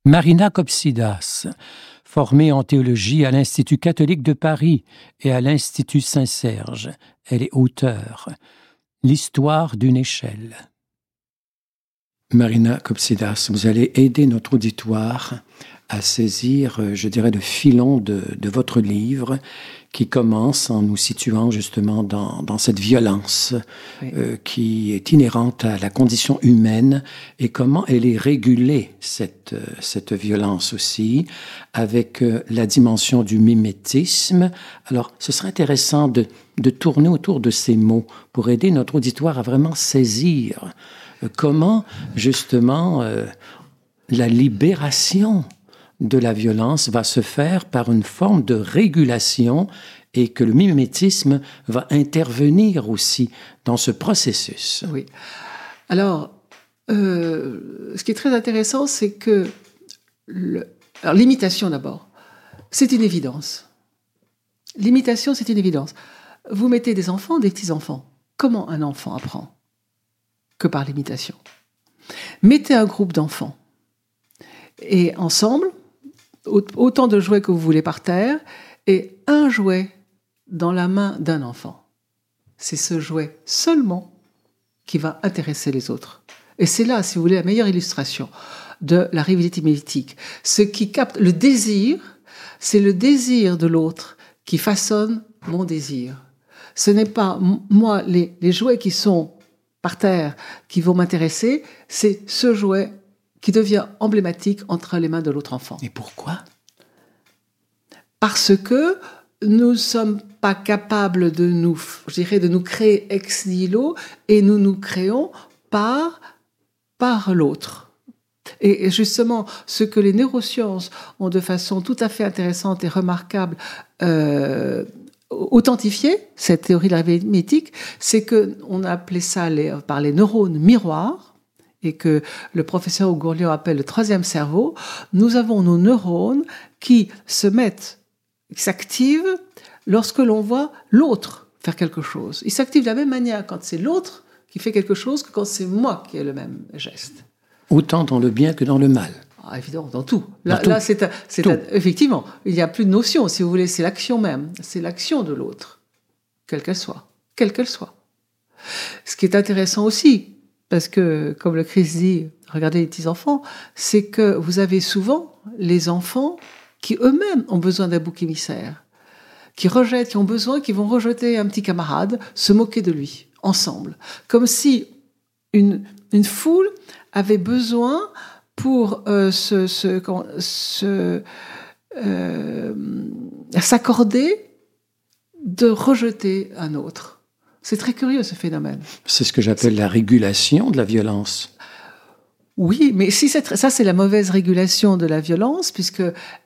Marina Kopsidas, formée en théologie à l'Institut catholique de Paris et à l'Institut Saint-Serge. Elle est auteure. L'histoire d'une échelle. Marina Kopsidas, vous allez aider notre auditoire à saisir, je dirais, le filon de votre livre qui commence en nous situant justement dans cette violence oui. Qui est inhérente à la condition humaine et comment elle est régulée, cette violence aussi, avec la dimension du mimétisme. Alors, ce serait intéressant de tourner autour de ces mots pour aider notre auditoire à vraiment saisir comment, justement, la libération de la violence va se faire par une forme de régulation et que le mimétisme va intervenir aussi dans ce processus. Oui. Alors, ce qui est très intéressant, c'est que alors, l'imitation d'abord, c'est une évidence. L'imitation, c'est une évidence. Vous mettez des enfants, des petits-enfants. Comment un enfant apprend ? Que par l'imitation. Mettez un groupe d'enfants et ensemble, autant de jouets que vous voulez par terre, et un jouet dans la main d'un enfant. C'est ce jouet seulement qui va intéresser les autres. Et c'est là, si vous voulez, la meilleure illustration de la rivalité mimétique. Ce qui capte le désir, c'est le désir de l'autre qui façonne mon désir. Ce n'est pas moi, les jouets qui sont par terre qui vont m'intéresser, c'est ce jouet qui devient emblématique entre les mains de l'autre enfant. Et pourquoi ? Parce que nous ne sommes pas capables de nous créer ex nihilo et nous créons par l'autre. Et justement, ce que les neurosciences ont de façon tout à fait intéressante et remarquable authentifié, cette théorie de la rivalité mimétique, c'est qu'on a appelé ça par les neurones miroirs, et que le professeur Ogourlian appelle le troisième cerveau. Nous avons nos neurones qui s'activent lorsque l'on voit l'autre faire quelque chose. Ils s'activent de la même manière quand c'est l'autre qui fait quelque chose que quand c'est moi qui ai le même geste. Autant dans le bien que dans le mal. Ah, évidemment, dans tout. Là, effectivement, il n'y a plus de notion, si vous voulez, c'est l'action même. C'est l'action de l'autre, quelle qu'elle soit. Ce qui est intéressant aussi, parce que, comme le Christ dit, regardez les petits-enfants, c'est que vous avez souvent les enfants qui eux-mêmes ont besoin d'un bouc émissaire, qui vont rejeter un petit camarade, se moquer de lui, ensemble. Comme si une foule avait besoin pour s'accorder de rejeter un autre. C'est très curieux, ce phénomène. C'est ce que j'appelle la régulation de la violence. Oui, mais ça, c'est la mauvaise régulation de la violence, puisque